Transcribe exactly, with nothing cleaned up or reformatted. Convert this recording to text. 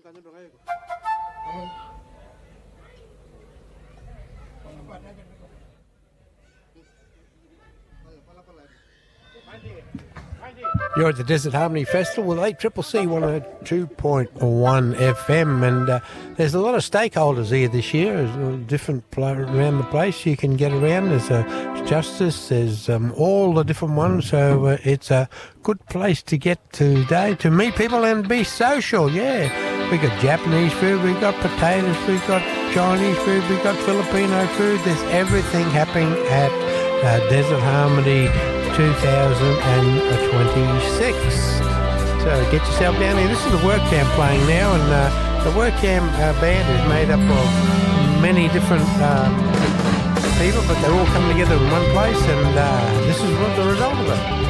You're at the Desert Harmony Festival with eight C C C one oh two point one F M, and uh, there's a lot of stakeholders here this year. There's different pl- around the place you can get around. There's uh, Justice, there's um, all the different ones, so uh, it's a good place to get today to meet people and be social. Yeah, we got Japanese food, we got potatoes, we got Chinese food, we got Filipino food. There's everything happening at uh, Desert Harmony two thousand twenty-six. So get yourself down here. This is the Work Camp playing now, and uh, the Work Camp uh, band is made up of many different uh, people, but they're all coming together in one place, and uh, this is what the result of it.